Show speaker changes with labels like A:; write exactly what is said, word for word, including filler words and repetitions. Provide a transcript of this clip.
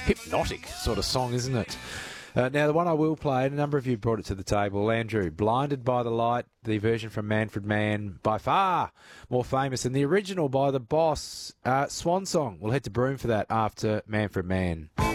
A: hypnotic sort of song, isn't it? Uh, now, the one I will play, and a number of you brought it to the table, Andrew, Blinded by the Light, the version from Manfred Mann, by far more famous than the original by the Boss, uh, Swan Song. We'll head to Broome for that after Manfred Mann.